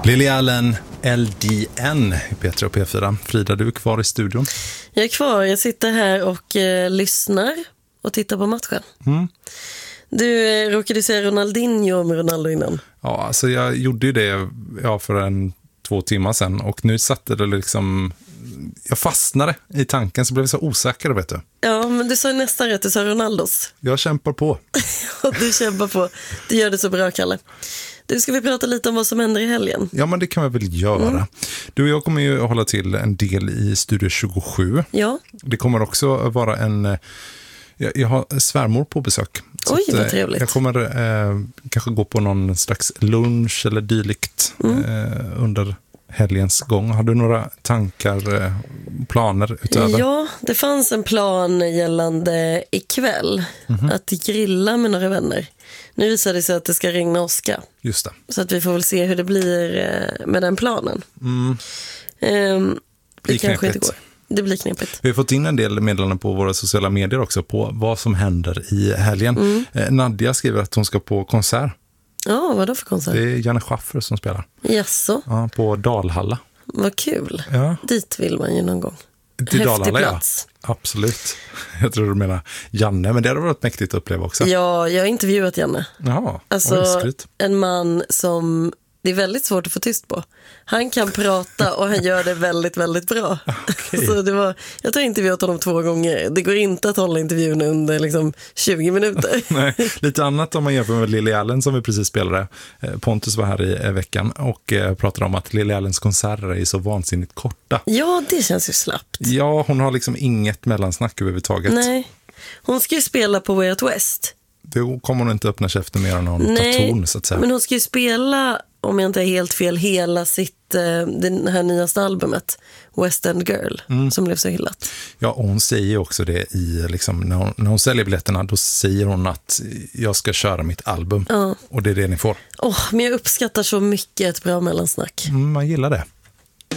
Lily Allen, LDN i P3 och P4. Frida, du är kvar i studion. Jag är kvar, jag sitter här och lyssnar och tittar på matchen. Du råkade säga Ronaldinho med Ronaldo innan. Ja, alltså jag gjorde ju det för 2 timmar sedan och nu satte det liksom... Jag fastnade i tanken så blev jag så osäker, vet du. Ja, men du sa nästan rätt, du sa Ronaldos. Jag kämpar på. Du kämpar på, du gör det så bra, Kalle. Du, ska vi prata lite om vad som händer i helgen? Ja, men det kan vi väl göra. Du och jag kommer ju att hålla till en del i Studio 27. Ja. Det kommer också vara en... Jag har svärmor på besök. Oj, vad trevligt. Jag kommer kanske gå på någon slags lunch eller dylikt under helgens gång. Har du några tankar, planer utöver? Ja, det fanns en plan gällande ikväll. Att grilla med några vänner. Nu visar det sig att det ska regna åska. Just det. Så att vi får väl se hur det blir med den planen. Det kanske inte går. Det blir knepigt. Vi har fått in en del meddelanden på våra sociala medier också på vad som händer i helgen. Nadja skriver att hon ska på konsert. Ja, vad då för konsert? Det är Janne Schaffer som spelar. Jaså? Ja, på Dalhalla. Vad kul. Ja. Dit vill man ju någon gång. Till Häftig Dalhalla, plats. Ja. Absolut. Jag tror du menar Janne, men det hade varit mäktigt att uppleva också. Ja, jag har intervjuat Janne. Ja, alltså en man som det är väldigt svårt att få tyst på. Han kan prata och han gör det väldigt, väldigt bra. Okay. Så jag tror intervjuat honom 2 gånger. Det går inte att hålla intervjun under liksom 20 minuter. Nej, lite annat om man jämför med Lily Allen som vi precis spelade. Pontus var här i veckan och pratade om att Lily Allens konserter är så vansinnigt korta. Ja, det känns ju slappt. Ja, hon har liksom inget mellansnack överhuvudtaget. Nej, hon ska ju spela på Way Out West. Då kommer hon inte öppna käften mer än någon tar ton, så att säga. Men hon ska ju spela, om jag inte är helt fel, hela det här nyaste albumet West End Girl, som blev så hyllat. Ja, och hon säger också det i liksom, när hon säljer biljetterna, då säger hon att jag ska köra mitt album. Och det är det ni får. Men jag uppskattar så mycket ett bra mellansnack. Man gillar det.